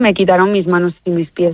me quitaron mis manos y mis pies.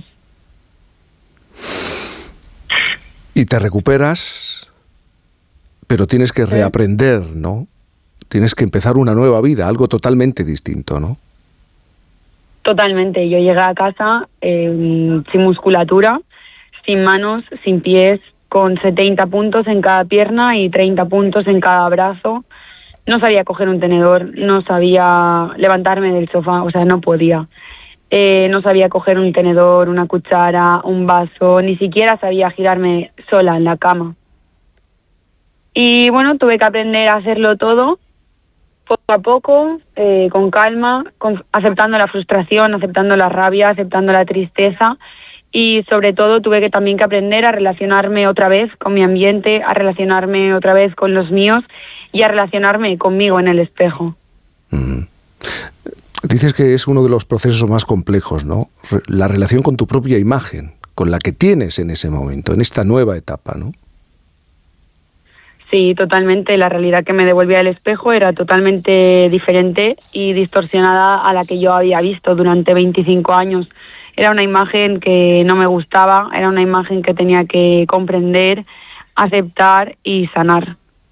Y te recuperas, pero tienes que reaprender, ¿no? Tienes que empezar una nueva vida, algo totalmente distinto, ¿no? Totalmente. Yo llegué a casa sin musculatura, sin manos, sin pies, con 70 puntos en cada pierna y 30 puntos en cada brazo. No sabía coger un tenedor, no sabía levantarme del sofá, o sea, no podía. No sabía coger un tenedor, una cuchara, un vaso, ni siquiera sabía girarme sola en la cama. Y bueno, tuve que aprender a hacerlo todo, poco a poco, con calma, aceptando la frustración, aceptando la rabia, aceptando la tristeza. Y sobre todo tuve que también que aprender a relacionarme otra vez con mi ambiente, a relacionarme otra vez con los míos y a relacionarme conmigo en el espejo. Dices que es uno de los procesos más complejos, ¿no? La relación con tu propia imagen, con la que tienes en ese momento, en esta nueva etapa, ¿no? Sí, totalmente. La realidad que me devolvía el espejo era totalmente diferente y distorsionada a la que yo había visto durante 25 años. Era una imagen que no me gustaba, era una imagen que tenía que comprender, aceptar y sanar.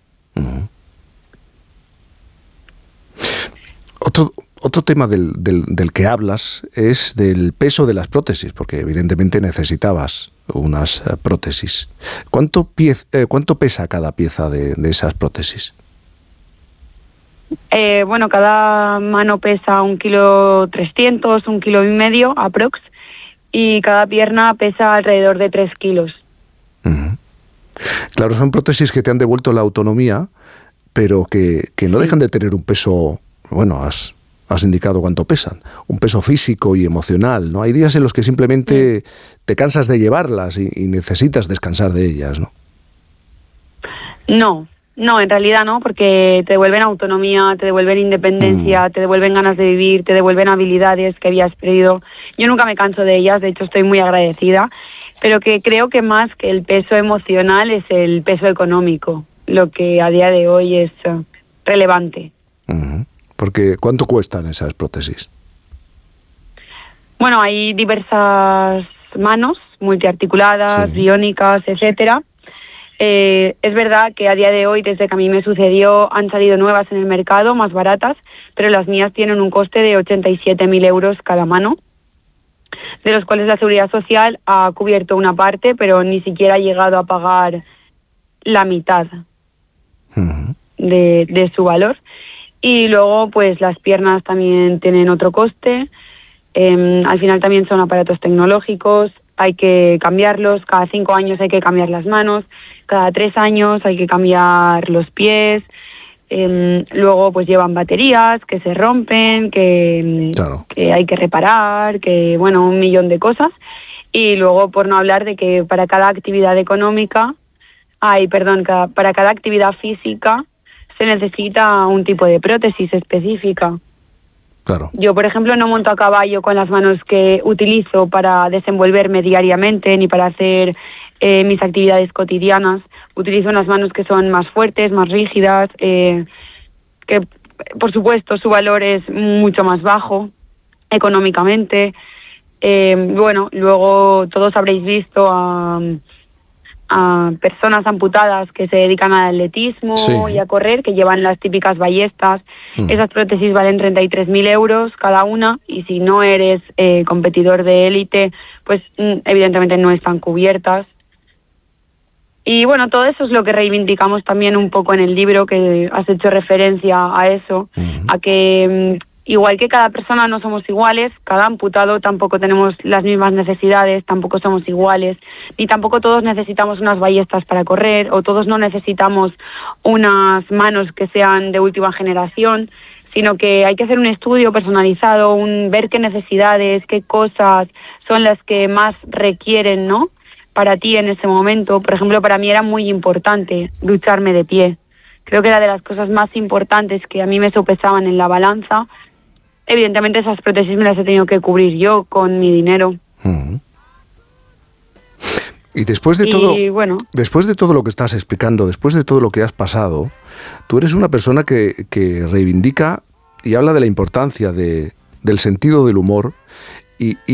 Otro tema del que hablas es del peso de las prótesis, porque evidentemente necesitabas unas prótesis. ¿Cuánto pesa cada pieza de esas prótesis? Bueno, cada mano pesa 1,3 kilos, 1,5 kilos aprox, y cada pierna pesa alrededor de 3 kilos. Claro, son prótesis que te han devuelto la autonomía, pero que no dejan de tener un peso, bueno, has indicado cuánto pesan, un peso físico y emocional, ¿no? Hay días en los que simplemente te cansas de llevarlas y necesitas descansar de ellas, ¿no? No, en realidad no, porque te devuelven autonomía, te devuelven independencia, te devuelven ganas de vivir, te devuelven habilidades que habías perdido. Yo nunca me canso de ellas, de hecho estoy muy agradecida, pero que creo que más que el peso emocional es el peso económico, lo que a día de hoy es relevante. Porque ¿cuánto cuestan esas prótesis? Bueno, hay diversas manos multiarticuladas, biónicas, etcétera. Es verdad que a día de hoy, desde que a mí me sucedió, han salido nuevas en el mercado, más baratas, pero las mías tienen un coste de 87.000 euros cada mano, de los cuales la Seguridad Social ha cubierto una parte, pero ni siquiera ha llegado a pagar la mitad de su valor. Y luego, pues las piernas también tienen otro coste. Al final también son aparatos tecnológicos, hay que cambiarlos, cada 5 años hay que cambiar las manos, cada 3 años hay que cambiar los pies, luego pues llevan baterías que se rompen, que hay que reparar, que bueno, 1.000.000 de cosas. Y luego, por no hablar de que para cada actividad económica, para cada actividad física se necesita un tipo de prótesis específica. Claro. Yo, por ejemplo, no monto a caballo con las manos que utilizo para desenvolverme diariamente ni para hacer mis actividades cotidianas. Utilizo unas manos que son más fuertes, más rígidas, que por supuesto su valor es mucho más bajo económicamente. Bueno, luego todos habréis visto a personas amputadas que se dedican al atletismo y a correr, que llevan las típicas ballestas. Esas prótesis valen 33.000 euros cada una, y si no eres competidor de élite, pues evidentemente no están cubiertas. Y bueno, todo eso es lo que reivindicamos también un poco en el libro, que has hecho referencia a eso, a que igual que cada persona no somos iguales, cada amputado tampoco tenemos las mismas necesidades, tampoco somos iguales, ni tampoco todos necesitamos unas ballestas para correr, o todos no necesitamos unas manos que sean de última generación, sino que hay que hacer un estudio personalizado, ver qué necesidades, qué cosas son las que más requieren, ¿no?, para ti en ese momento. Por ejemplo, para mí era muy importante ducharme de pie. Creo que era de las cosas más importantes que a mí me sopesaban en la balanza. Evidentemente esas prótesis me las he tenido que cubrir yo con mi dinero. Y después de todo lo que estás explicando, después de todo lo que has pasado, tú eres una persona que reivindica y habla de la importancia del sentido del humor y